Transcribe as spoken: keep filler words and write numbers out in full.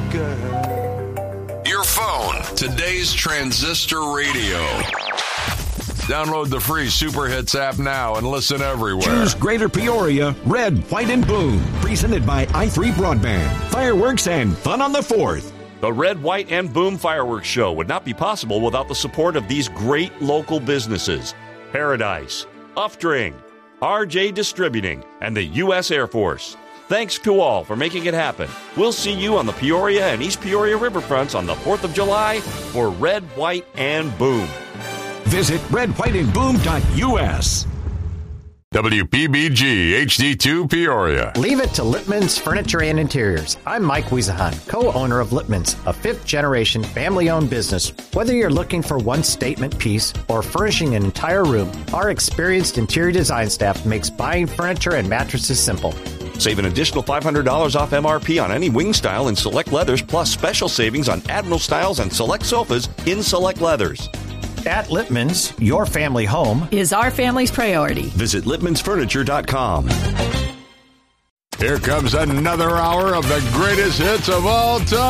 girl. Your phone, today's Transistor Radio. Download the free Super Hits app now and listen everywhere. Choose Greater Peoria, Red, White, and Boom. Presented by i three Broadband. Fireworks and fun on the fourth. The Red, White, and Boom Fireworks Show would not be possible without the support of these great local businesses. Paradise, Uftring, R J Distributing, and the U S Air Force. Thanks to all for making it happen. We'll see you on the Peoria and East Peoria riverfronts on the fourth of July for Red, White, and Boom. Visit red white and boom dot u s. W P B G H D two Peoria. Leave it to Lippman's Furniture and Interiors. I'm Mike Wiesahan, co-owner of Lippman's, a fifth-generation family-owned business. Whether you're looking for one statement piece or furnishing an entire room, our experienced interior design staff makes buying furniture and mattresses simple. Save an additional five hundred dollars off M R P on any wing style and select leathers, plus special savings on Admiral styles and select sofas in select leathers. At Lippman's, your family home is our family's priority. Visit lippmans furniture dot com. Here comes another hour of the greatest hits of all time.